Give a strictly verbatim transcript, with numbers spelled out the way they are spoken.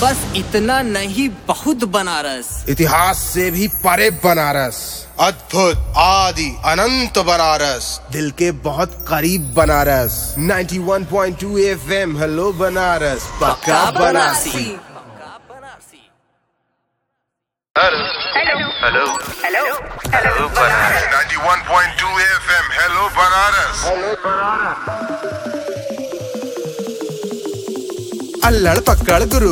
बस इतना नहीं, बहुत बनारस। इतिहास से भी परे बनारस, अद्भुत आदि अनंत बनारस, दिल के बहुत करीब बनारस। नाइंटी वन point two FM, hello Banaras, पक्का Banarasi. Hello hello hello hello Banaras. Ninety वन point two FM, hello Banaras. अल्लड़ पकड़ गुरु